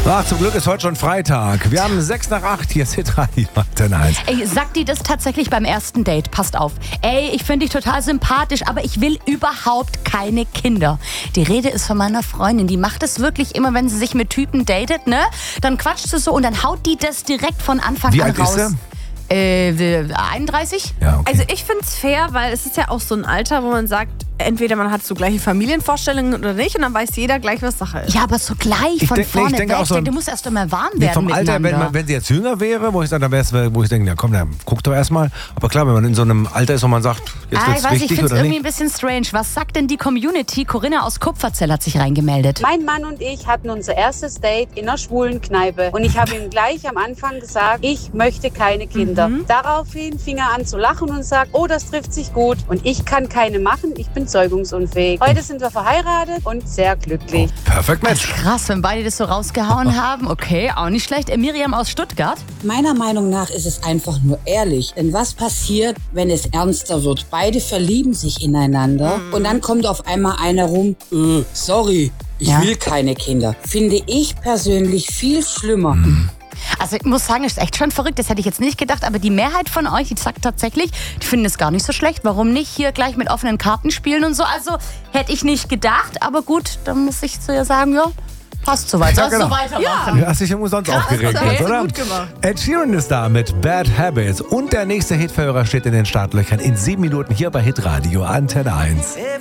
Ach, zum Glück ist heute schon Freitag. Wir haben 6 nach 8, hier ist Hitradio Antenne 1. Ey, sagt die das tatsächlich beim ersten Date? Passt auf. Ey, ich finde dich total sympathisch, aber ich will überhaupt keine Kinder. Die Rede ist von meiner Freundin. Die macht es wirklich immer, wenn sie sich mit Typen datet, ne? Dann quatscht sie so und dann haut die das direkt von Anfang Wie an alt raus. ist sie? 31? Ja, okay. Also ich finde es fair, weil es ist ja auch so ein Alter, wo man sagt, entweder man hat so gleiche Familienvorstellungen oder nicht und dann weiß jeder gleich, was Sache ist. Ja, aber so gleich Ich von denk- nee, vorne ich denke weg. auch so- Du musst erst einmal warm Nee, werden vom Alter, miteinander. wenn sie jetzt jünger wäre, wo ich sage, wo ich denke, ja komm, dann guck doch erstmal. Aber klar, wenn man in so einem Alter ist, wo man sagt, jetzt ich wird's weiß, ich wichtig finde es oder irgendwie nicht. ein bisschen strange. Was sagt denn die Community? Corinna aus Kupferzell hat sich reingemeldet. Mein Mann und ich hatten unser erstes Date in einer schwulen Kneipe und ich habe ihm gleich am Anfang gesagt, ich möchte keine Kinder. Daraufhin fing er an zu lachen und sagt, oh, das trifft sich gut und ich kann keine machen, ich bin zeugungsunfähig. Heute sind wir verheiratet und sehr glücklich. Perfekt Match. Krass, wenn beide das so rausgehauen haben. Okay, auch nicht schlecht. Miriam aus Stuttgart. Meiner Meinung nach ist es einfach nur ehrlich. Denn was passiert, wenn es ernster wird? Beide verlieben sich ineinander und dann kommt auf einmal einer rum, sorry, ich will keine Kinder. Finde ich persönlich viel schlimmer. Also ich muss sagen, das ist echt schon verrückt. Das hätte ich jetzt nicht gedacht. Aber die Mehrheit von euch, die sagt tatsächlich, die finden es gar nicht so schlecht. Warum nicht hier gleich mit offenen Karten spielen und so? Also hätte ich nicht gedacht. Aber gut, dann muss ich zu ihr sagen, ja, passt soweit. Ja, Sollst genau. du weitermachen. Du hast dich umsonst aufgeregt, hast du oder? gut gemacht. Ed Sheeran ist da mit Bad Habits und der nächste Hitverhörer steht in den Startlöchern in 7 Minuten hier bei Hitradio Antenne 1.